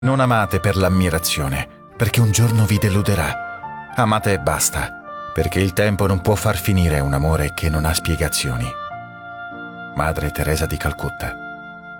Non amate per l'ammirazione, perché un giorno vi deluderà. Amate e basta, perché il tempo non può far finire un amore che non ha spiegazioni. Madre Teresa di Calcutta.